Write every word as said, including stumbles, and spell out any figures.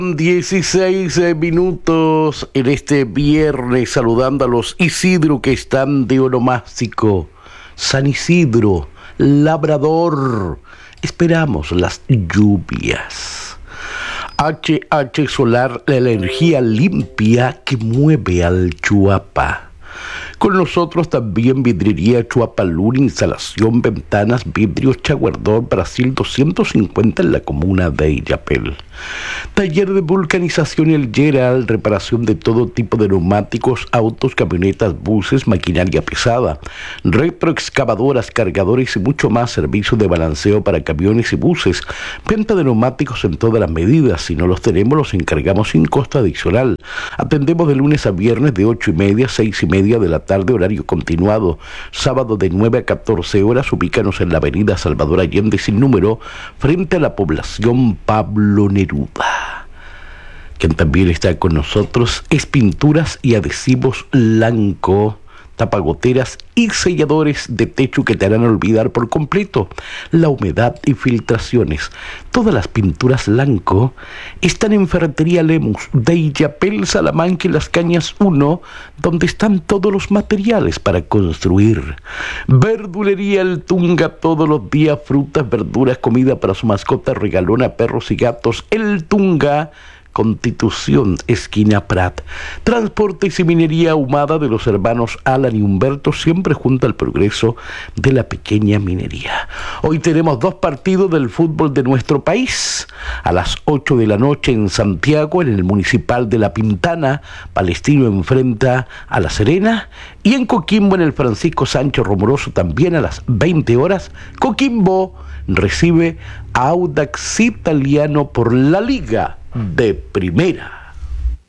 dieciséis minutos en este viernes, saludando a los Isidro que están de onomástico. San Isidro, Labrador, esperamos las lluvias. H H Solar, la energía limpia que mueve al Chuapa. Con nosotros también Vidriería Chuapalún, instalación, ventanas, vidrios, Chaguardor, Brasil doscientos cincuenta en la comuna de Illapel. Taller de vulcanización El Geral, reparación de todo tipo de neumáticos, autos, camionetas, buses, maquinaria pesada, retroexcavadoras, cargadores y mucho más, servicio de balanceo para camiones y buses, venta de neumáticos en todas las medidas. Si no los tenemos, los encargamos sin costo adicional. Atendemos de lunes a viernes de ocho y media a seis y media de la tarde, horario continuado. Sábado de nueve a catorce horas, ubícanos en la avenida Salvador Allende sin número, frente a la población Pablo Neruda. Quien también está con nosotros es Pinturas y Adhesivos Lanco, tapagoteras y selladores de techo que te harán olvidar por completo la humedad y filtraciones. Todas las pinturas Lanco están en Ferretería Lemus de Illapel, Salamanca y Las Cañas uno, donde están todos los materiales para construir. Verdulería El Tunga, todos los días frutas, verduras, comida para su mascota regalona, perros y gatos. El Tunga, Constitución, esquina Prat. Transportes y minería ahumada de los hermanos Alan y Humberto, siempre junto al progreso de la pequeña minería. Hoy tenemos dos partidos del fútbol de nuestro país. A las ocho de la noche en Santiago, en el Municipal de La Pintana, Palestino enfrenta a La Serena, y en Coquimbo, en el Francisco Sánchez Romoroso, también a las veinte horas, Coquimbo recibe a Audax Italiano por la Liga de Primera.